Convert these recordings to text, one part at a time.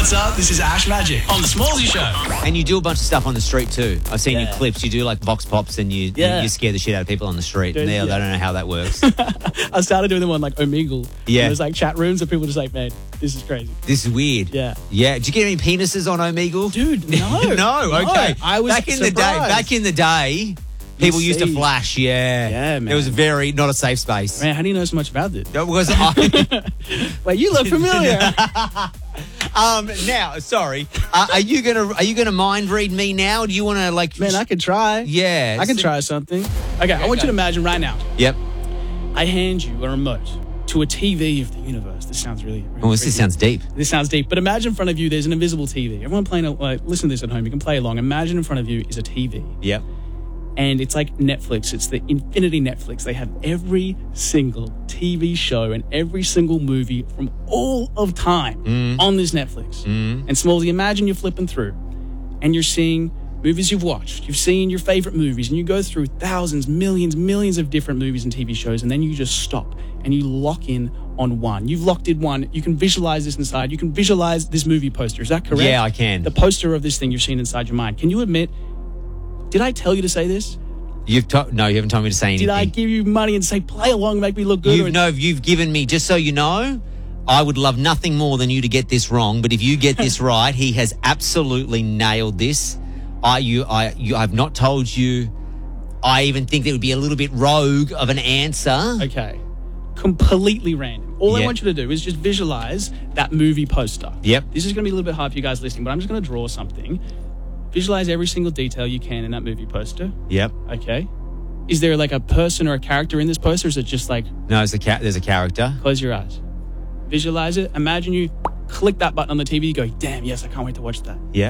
what's up? This is Ash Magic on The Smallsy Show. And you do a bunch of stuff on the street too. I've seen your clips. You do like vox pops and you scare the shit out of people on the street. Dude, and they don't know how that works. I started doing them on like Omegle. Yeah. There's like chat rooms and people just like, man, this is crazy. This is weird. Yeah. Yeah. Did you get any penises on Omegle? Dude, no. No. Okay. I was Back in the day, people used to flash. Yeah. Yeah, man. It was very not a safe space. Man, how do you know so much about this? That was Wait, you look familiar. Now, sorry. Are you gonna mind read me now? Do you want to like? Man, I could try. Yeah, I can try something. Okay, I want you to imagine right now. Yep. I hand you a remote to a TV of the universe. This sounds really oh, this sounds deep. This sounds deep. But imagine in front of you, there's an invisible TV. Everyone playing, listen to this at home. You can play along. Imagine in front of you is a TV. Yep. And it's like Netflix. It's the infinity Netflix. They have every single TV show and every single movie from all of time on this Netflix. And Smallsy, imagine you're flipping through and you're seeing movies you've watched. You've seen your favorite movies and you go through thousands, millions of different movies and TV shows, and then you just stop and you lock in on one. You've locked in one. You can visualize this inside. You can visualize this movie poster. Is that correct? Yeah, I can. The poster of this thing you've seen inside your mind. Can you admit, did I tell you to say this? No, you haven't told me to say anything. Did I give you money and say, play along, make me look good? You've given me, just so you know, I would love nothing more than you to get this wrong, but if you get this right, he has absolutely nailed this. I've not told you. I even think that would be a little bit rogue of an answer. Okay. Completely random. All I want you to do is just visualize that movie poster. Yep. This is going to be a little bit hard for you guys listening, but I'm just going to draw something. Visualize every single detail you can in that movie poster. Yep. Okay. Is there like a person or a character in this poster, or is it just like... No, there's a character. Close your eyes. Visualize it. Imagine you click that button on the TV, you go, damn, yes, I can't wait to watch that. Yeah.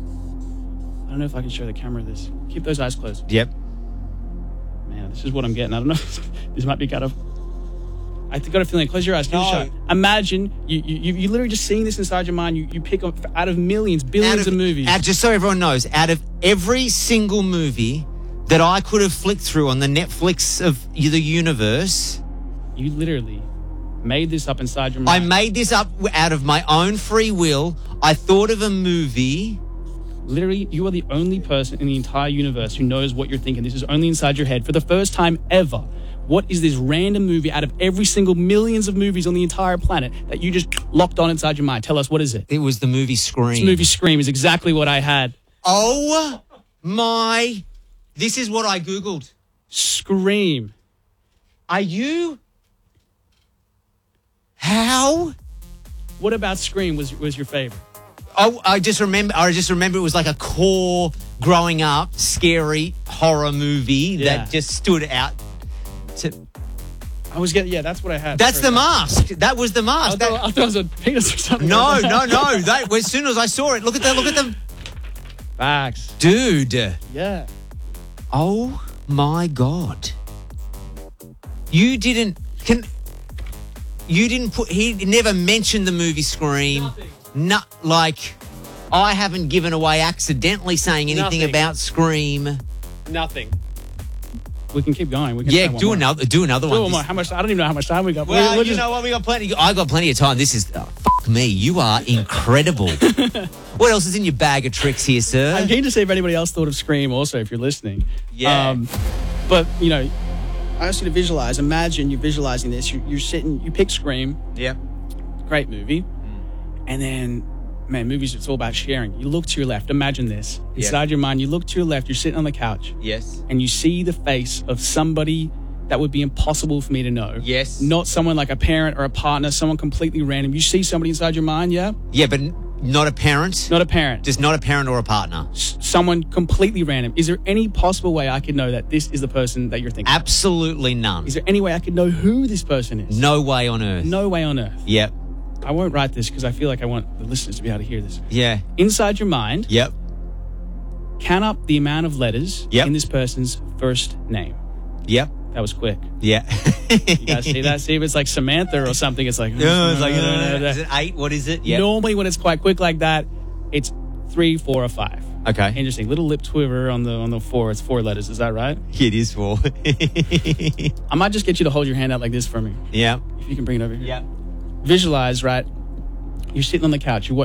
I don't know if I can show the camera this. Keep those eyes closed. Yep. Man, this is what I'm getting. I don't know. This might be kind of... I got a feeling. Close your eyes. No. Imagine you literally just seeing this inside your mind. You pick up out of millions, billions of movies. Just so everyone knows, out of every single movie that I could have flicked through on the Netflix of the universe, you literally made this up inside your mind. I made this up out of my own free will. I thought of a movie. Literally, you are the only person in the entire universe who knows what you're thinking. This is only inside your head for the first time ever. What is this random movie out of every single millions of movies on the entire planet that you just locked on inside your mind? Tell us, what is it? It was the movie Scream. This movie Scream is exactly what I had. Oh my... This is what I Googled. Scream. Are you... How? What about Scream was your favorite? Oh, I just remember it was like a core growing up scary horror movie that just stood out. That's what I had. That's the mask. That was the mask. I thought it was a penis or something. No. As soon as I saw it, look at them. Facts. Dude. Yeah. Oh my God. He never mentioned the movie Scream. Nothing. I haven't given away accidentally saying anything about Scream. Nothing. We can keep going. Do another one. How much? I don't even know how much time we got. Well, you know what? We got plenty. I got plenty of time. This is fuck me. You are incredible. What else is in your bag of tricks here, sir? I'm keen to see if anybody else thought of Scream. Also, if you're listening. Yeah. But I asked you to visualize. Imagine you're visualizing this. You're sitting. You pick Scream. Yeah. Great movie. And then, man, movies, it's all about sharing. You look to your left. Imagine this. Inside your mind, you look to your left. You're sitting on the couch. Yes. And you see the face of somebody that would be impossible for me to know. Yes. Not someone like a parent or a partner, someone completely random. You see somebody inside your mind, yeah? Yeah, but not a parent? Not a parent. Just not a parent or a partner? Someone completely random. Is there any possible way I could know that this is the person that you're thinking of? Absolutely none. Is there any way I could know who this person is? No way on earth. No way on earth. Yep. I won't write this because I feel like I want the listeners to be able to hear this. Yeah. Inside your mind, yep, count up the amount of letters in this person's first name. Yep. That was quick. Yeah. You guys see that? See if it's like Samantha or something. It's like... is it 8? What is it? Yep. Normally when it's quite quick like that, it's 3, 4, or 5. Okay. Interesting. Little lip quiver on the 4. It's 4 letters. Is that right? It is 4. I might just get you to hold your hand out like this for me. Yeah. If you can bring it over here. Yeah. Visualize, right? You're sitting on the couch. You're